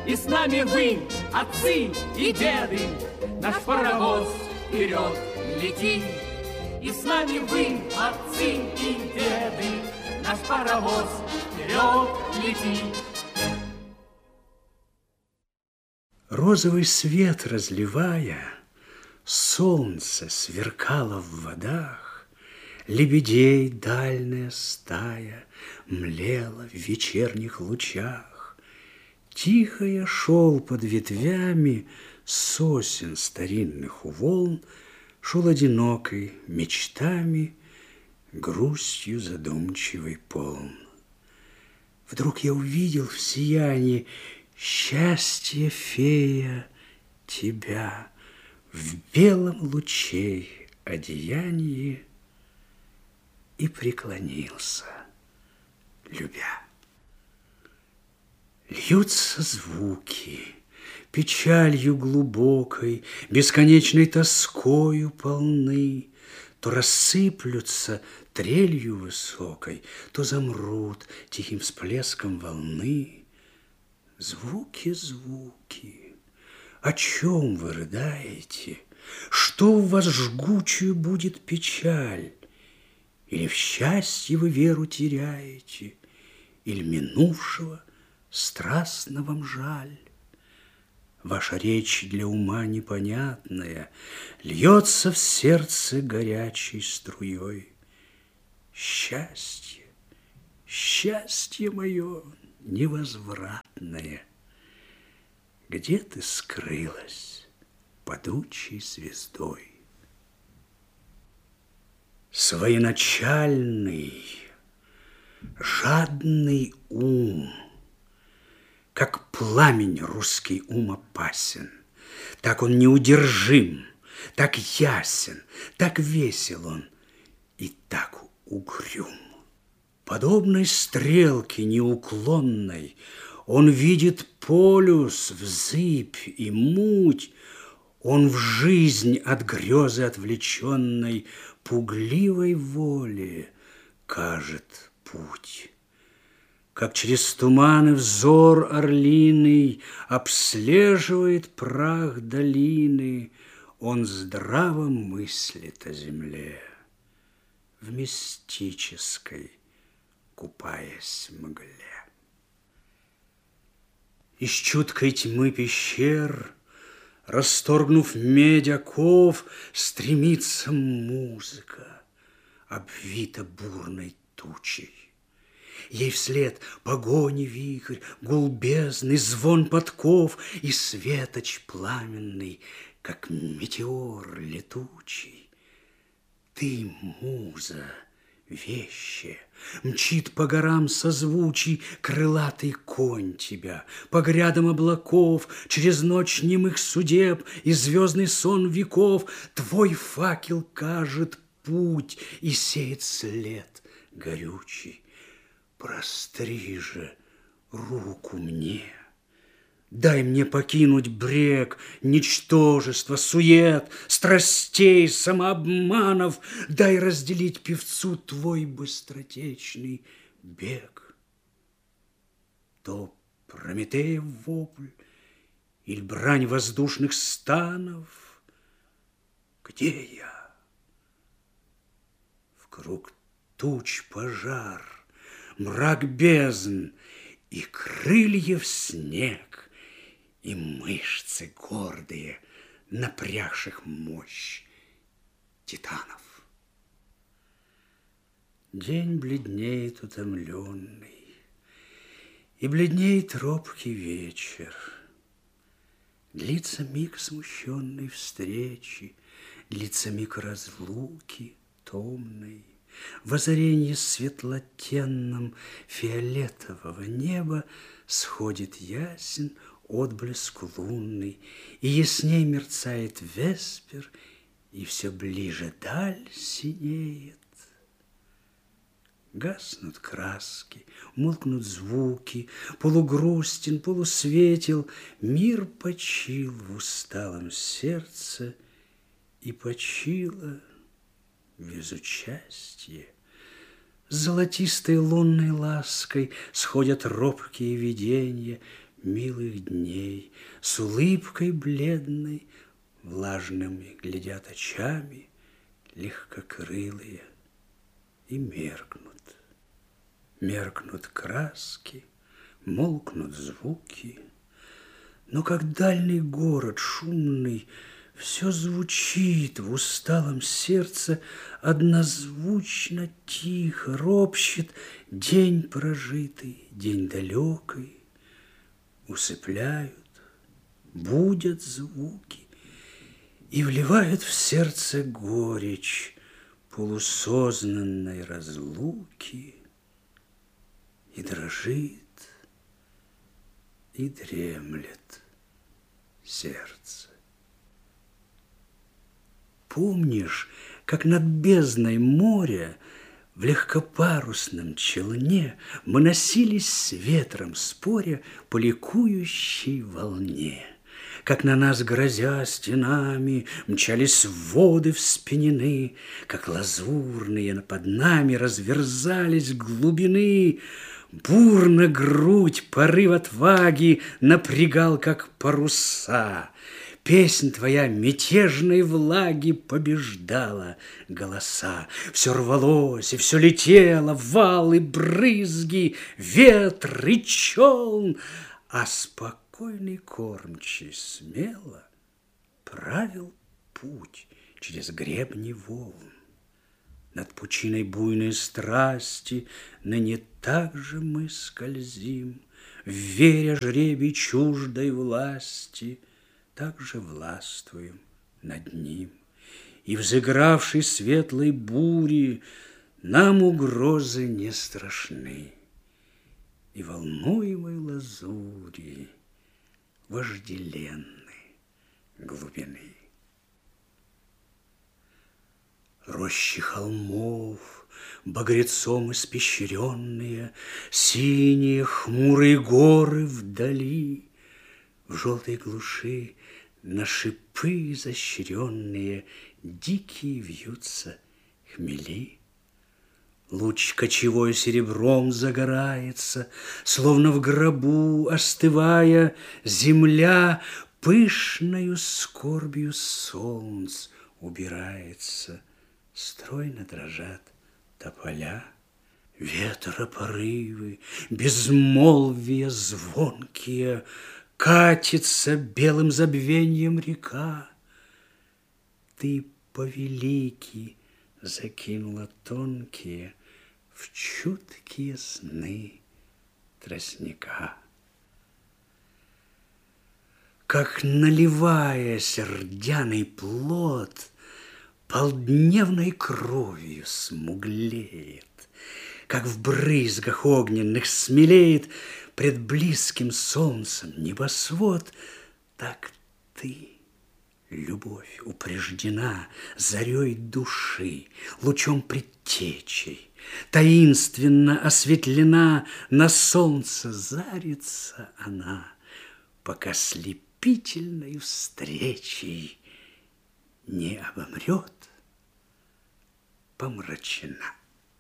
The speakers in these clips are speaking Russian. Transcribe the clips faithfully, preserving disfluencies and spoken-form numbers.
И с нами вы, отцы и деды, наш паровоз вперед лети. И с нами вы, отцы и деды, наш паровоз вперед лети. Розовый свет разливая, солнце сверкало в водах, лебедей дальняя стая млела в вечерних лучах. Тихо я шел под ветвями сосен старинных у волн, шел одинокой мечтами, грустью задумчивый полн. Вдруг я увидел в сиянии счастье, фея, тебя в белом лучей одеянии и преклонился, любя. Льются звуки, печалью глубокой, бесконечной тоскою полны, то рассыплются трелью высокой, то замрут тихим всплеском волны. Звуки, звуки, о чем вы рыдаете? Что у вас жгучую будет печаль? Или в счастье вы веру теряете, или минувшего страстно вам жаль? Ваша речь для ума непонятная льется в сердце горячей струей. Счастье, счастье мое невозвратное, где ты скрылась падучей звездой? Своеначальный, жадный ум, как пламень русский ум опасен, так он неудержим, так ясен, так весел он и так угрюм. Подобной стрелке неуклонной он видит полюс, взыбь и муть. Он в жизнь от грезы отвлеченной пугливой воле кажет путь. Как через туманы взор орлиный обслеживает прах долины, он здраво мыслит о земле, в мистической купаясь в мгле. Из чуткой тьмы пещер, расторгнув медь оков, стремится музыка, обвита бурной тучей. Ей вслед погони вихрь, гул бездны, звон подков и светоч пламенный, как метеор летучий. Ты, муза, вещая, мчит по горам созвучий крылатый конь тебя, по грядам облаков, через ночь немых судеб и звездный сон веков. Твой факел кажет путь и сеет след горючий. Простри же руку мне, дай мне покинуть брег ничтожества, сует, страстей, самообманов. Дай разделить певцу твой быстротечный бег. То Прометеев вопль или брань воздушных станов. Где я? Вкруг туч пожар, мрак бездн и крыльев снег, и мышцы гордые, напрягших мощь титанов. День бледнеет утомленный, и бледнеет робкий вечер. Длится миг смущенной встречи, длится миг разлуки томной. В озаренье светлотенном фиолетового неба сходит ясен отблеск лунный, и ясней мерцает веспер, и все ближе даль синеет. Гаснут краски, умолкнут звуки, полугрустен, полусветел, мир почил в усталом сердце, и почило безучастие. С золотистой лунной лаской сходят робкие видения, милых дней, с улыбкой бледной, влажными глядят очами легкокрылые и меркнут. Меркнут краски, молкнут звуки, но как дальний город шумный все звучит в усталом сердце, однозвучно, тихо ропщет день прожитый, день далекий. Усыпляют, будят звуки и вливают в сердце горечь полусознанной разлуки. И дрожит, и дремлет сердце. Помнишь, как над бездной моря в легкопарусном челне мы носились с ветром, споря по ликующей волне? Как на нас, грозя стенами, мчались воды вспенены, как лазурные под нами разверзались глубины. Бурно грудь порыв отваги напрягал, как паруса. Песнь твоя мятежной влаги побеждала голоса. Все рвалось и все летело, валы, брызги, ветр и челн, а спокойный кормчий смело правил путь через гребни волн. Над пучиной буйной страсти ныне так же мы скользим, веря жребий чуждой власти, так же властвуем над ним. И взыгравшей светлой бури нам угрозы не страшны, и волнуемой лазури вожделенной глубины. Рощи холмов, багрецом испещренные, синие хмурые горы вдали, в желтой глуши на шипы изощренные дикие вьются хмели. Луч кочевой серебром загорается, словно в гробу остывая, земля пышною скорбью солнц убирается. Стройно дрожат тополя, ветра порывы, безмолвия звонкие, катится белым забвеньем река. Ты повелики закинула тонкие в чуткие сны тростника. Как, наливаясь рдяный плод, полдневной кровью смуглеет, как в брызгах огненных смелеет пред близким солнцем небосвод, так ты, любовь, упреждена зарей души, лучом предтечей, таинственно осветлена, на солнце зарится она, пока слепительной встречей не обомрет, помрачена.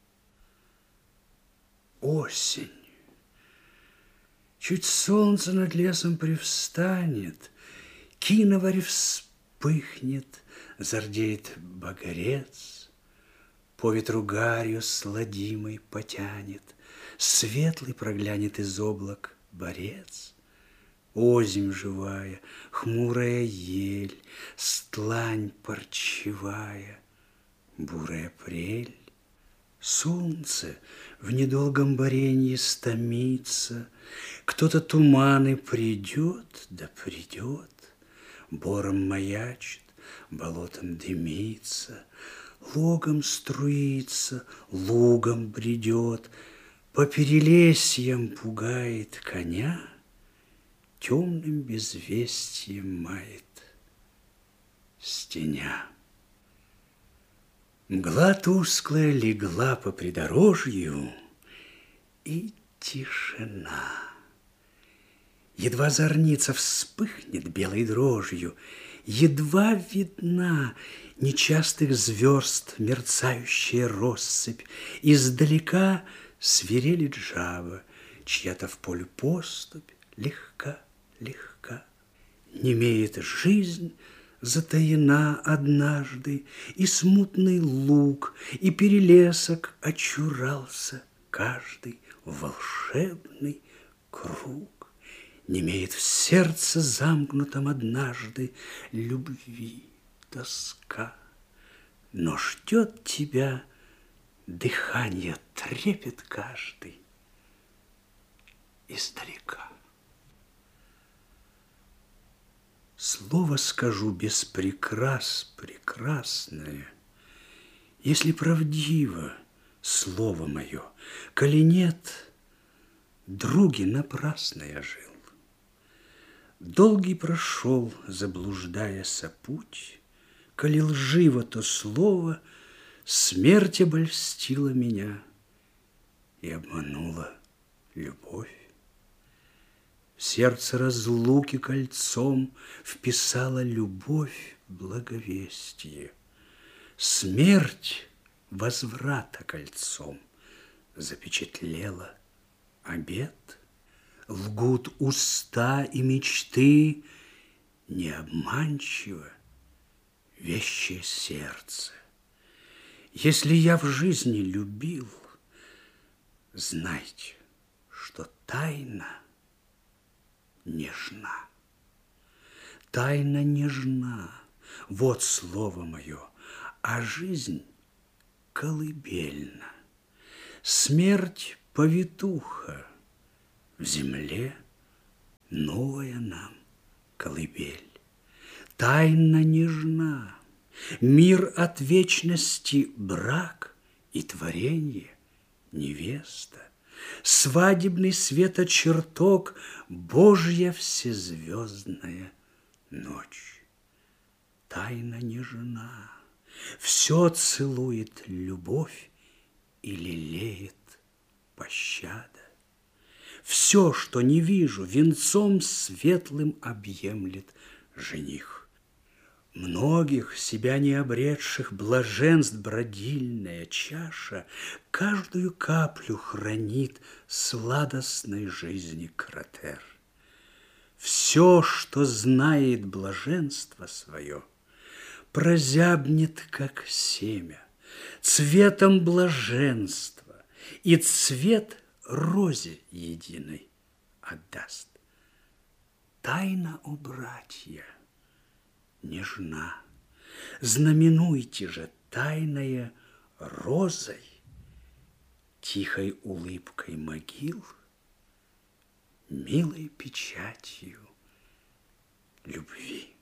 Осень. Чуть солнце над лесом привстанет, киноварь вспыхнет, зардеет багрец, по ветру гарью сладимой потянет, светлый проглянет из облак борец. Озимь живая, хмурая ель, стлань парчевая, бурая прель. Солнце в недолгом боренье стомится, кто-то туманы придет, да придет, бором маячит, болотом дымится, логом струится, лугом бредет, по перелесьям пугает коня, темным безвестием мает стеня. Мгла тусклая легла по придорожью, и тишина. Едва зорница вспыхнет белой дрожью, едва видна нечастых звезд мерцающая россыпь, издалека свирелит жаба, чья-то в поле поступь легка, легка. Немеет жизнь, затаена однажды, и смутный луг, и перелесок очурался каждый в волшебный круг. Немеет в сердце замкнутом однажды любви тоска, но ждет тебя дыхание трепет каждый издалека. Слово скажу без прикрас прекрасное, если правдиво слово мое, коли нет, други, напрасно я жил. Долгий прошел, заблуждаяся путь, коли лживо то слово, смерть обольстила меня и обманула любовь. В сердце разлуки кольцом вписала любовь благовестие. Смерть возврата кольцом запечатлела обет. Лгут уста и мечты, не обманчиво вещее сердце. Если я в жизни любил, знайте, что тайна нежна. Тайна нежна, вот слово мое, а жизнь колыбельна. Смерть повитуха, в земле новая нам колыбель. Тайна нежна, мир от вечности брак и творенье невеста. Свадебный светочертог, Божья всезвездная ночь. Тайна нежна, все целует любовь и лелеет пощада. Все, что не вижу, венцом светлым объемлет жених. Многих, себя не обретших, блаженств бродильная чаша каждую каплю хранит сладостной жизни кратер. Все, что знает блаженство свое, прозябнет, как семя, цветом блаженства, и цвет розе единой отдаст. Тайна, о братья, нежна, знаменуйте же тайное розой, тихой улыбкой могил, милой печатью любви.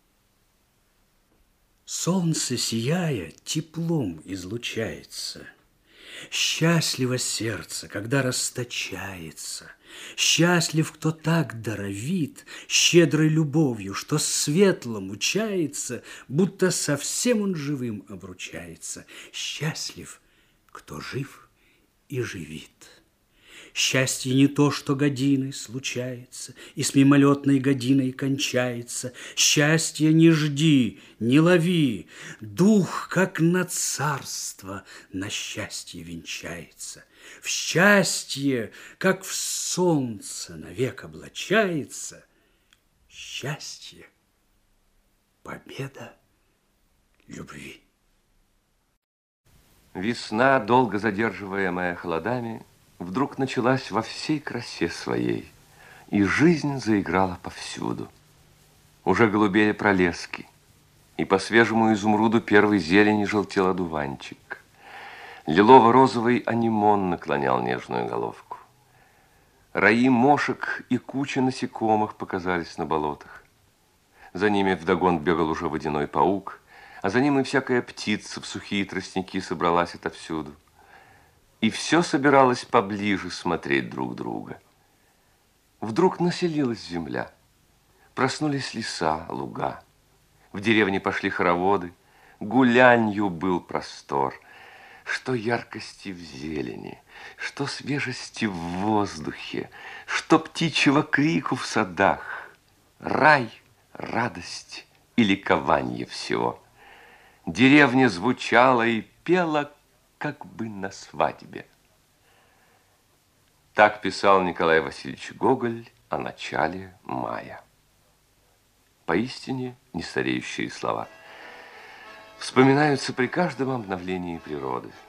Солнце, сияя, теплом излучается. Счастливо сердце, когда расточается. Счастлив, кто так даровит щедрой любовью, что светлым учается, будто совсем он живым обручается. Счастлив, кто жив и живит. Счастье не то, что годиной случается и с мимолетной годиной кончается. Счастье не жди, не лови, дух, как на царство, на счастье венчается. В счастье, как в солнце, навек облачается. Счастье — победа любви. Весна, долго задерживаемая холодами, вдруг началась во всей красе своей, и жизнь заиграла повсюду. Уже голубели пролески, и по свежему изумруду первой зелени желтел одуванчик. Лилово-розовый анимон наклонял нежную головку. Раи мошек и куча насекомых показались на болотах. За ними вдогон бегал уже водяной паук, а за ним и всякая птица в сухие тростники собралась отовсюду. И все собиралось поближе смотреть друг друга. Вдруг населилась земля. Проснулись леса, луга. В деревне пошли хороводы. Гулянью был простор. Что яркости в зелени, что свежести в воздухе, что птичьего крику в садах. Рай, радость и ликование всего. Деревня звучала и пела, как бы на свадьбе. Так писал Николай Васильевич Гоголь о начале мая. Поистине нестареющие слова. Вспоминаются при каждом обновлении природы.